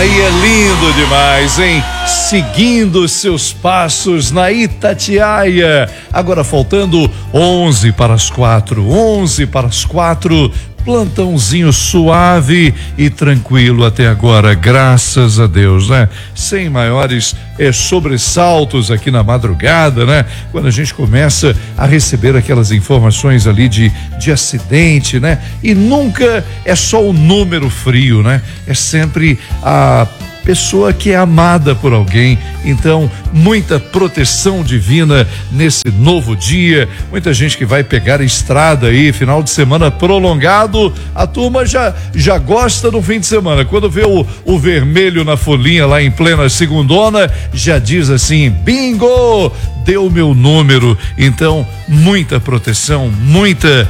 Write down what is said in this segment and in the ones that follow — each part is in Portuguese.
Aí é lindo demais, hein? Seguindo seus passos na Itatiaia. Agora faltando 11 para as 4. 11 para as 4. Plantãozinho suave e tranquilo até agora, graças a Deus, né? Sem maiores sobressaltos aqui na madrugada, né? Quando a gente começa a receber aquelas informações ali de acidente, né? E nunca é só o número frio, né? É sempre a pessoa que é amada por alguém. Então, muita proteção divina nesse novo dia. Muita gente que vai pegar a estrada aí, final de semana prolongado. A turma já gosta do fim de semana. Quando vê o vermelho na folhinha lá em plena segundona, já diz assim: bingo! Deu meu número. Então, muita proteção, muita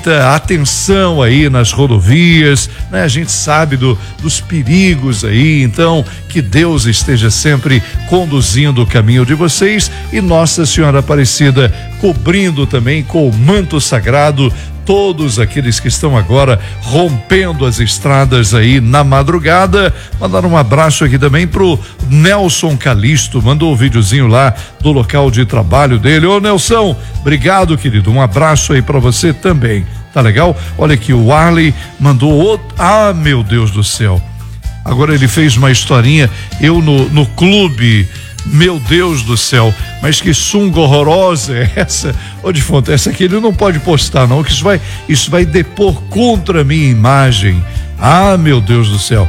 atenção aí nas rodovias, né? A gente sabe dos perigos aí. Então, que Deus esteja sempre conduzindo o caminho de vocês e Nossa Senhora Aparecida cobrindo também com o manto sagrado todos aqueles que estão agora rompendo as estradas aí na madrugada. Mandar um abraço aqui também pro Nelson Calisto, mandou um videozinho lá do local de trabalho dele. Ô Nelson, obrigado, querido, um abraço aí para você também, tá legal? Olha aqui, o Arley mandou outro, meu Deus do céu, agora ele fez uma historinha, eu no clube. Meu Deus do céu, mas que sunga horrorosa é essa? Ô Defonte, essa aqui ele não pode postar não, que isso vai depor contra a minha imagem. Meu Deus do céu.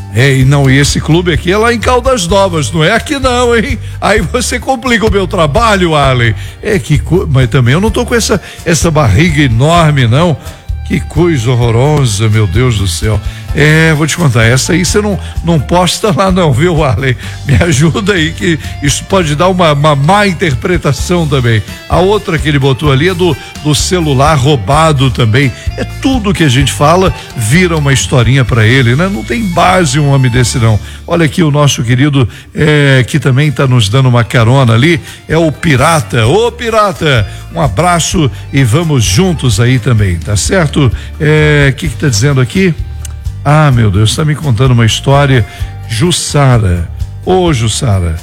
E esse clube aqui é lá em Caldas Novas, não é aqui não, hein? Aí você complica o meu trabalho, Arley. Mas também eu não tô com essa barriga enorme, não. Que coisa horrorosa, meu Deus do céu. Vou te contar, essa aí você não posta lá não, viu, Arley? Me ajuda aí, que isso pode dar uma má interpretação também. A outra que ele botou ali é do celular roubado também. É tudo que a gente fala, vira uma historinha pra ele, né? Não tem base um homem desse não. Olha aqui o nosso querido, que também tá nos dando uma carona ali, é o Pirata. Ô Pirata, um abraço e vamos juntos aí também, tá certo? Que tá dizendo aqui? Meu Deus, está me contando uma história. Jussara, ô Jussara,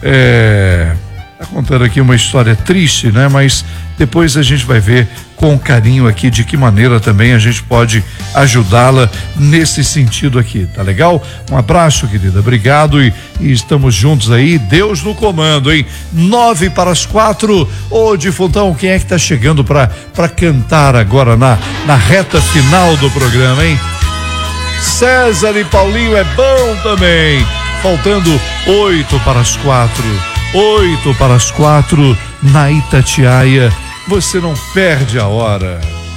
tá contando aqui uma história triste, né? Mas depois a gente vai ver com carinho aqui de que maneira também a gente pode ajudá-la nesse sentido aqui, tá legal? Um abraço, querida, obrigado e estamos juntos aí, Deus no comando, hein? 9 para as 4. Ô Difontão, quem é que tá chegando para cantar agora na reta final do programa, hein? César e Paulinho é bom também. Faltando 8 para as 4. 8 para as 4 na Itatiaia. Você não perde a hora.